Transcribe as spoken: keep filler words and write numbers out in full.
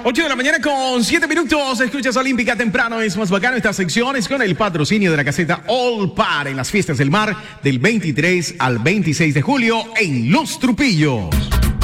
ocho de la mañana con siete minutos. Escuchas Olímpica temprano. Es más bacano estas secciones con el patrocinio de la caseta All Par en las fiestas del mar del veintitrés al veintiséis de julio en Los Trupillos.